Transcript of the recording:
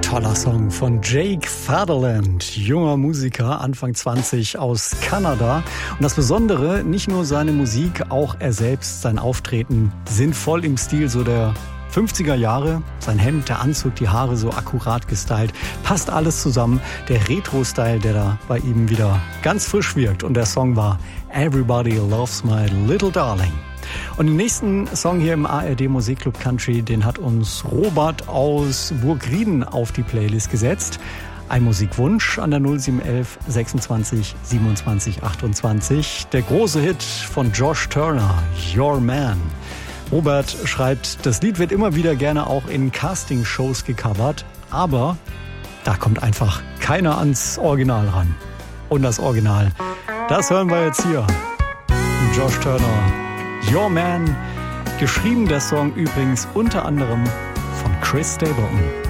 Toller Song von Jake Fatherland, junger Musiker, Anfang 20 aus Kanada. Und das Besondere, nicht nur seine Musik, auch er selbst, sein Auftreten sind voll im Stil so der 50er Jahre. Sein Hemd, der Anzug, die Haare so akkurat gestylt. Passt alles zusammen. Der Retro-Style, der da bei ihm wieder ganz frisch wirkt. Und der Song war Everybody Loves My Little Darling. Und den nächsten Song hier im ARD Musikclub Country, den hat uns Robert aus Burgrieden auf die Playlist gesetzt. Ein Musikwunsch an der 0711 26 27 28. Der große Hit von Josh Turner, Your Man. Robert schreibt, das Lied wird immer wieder gerne auch in Castingshows gecovert, aber da kommt einfach keiner ans Original ran. Und das Original, das hören wir jetzt hier. Josh Turner, Your Man, geschrieben der Song übrigens unter anderem von Chris Stapleton.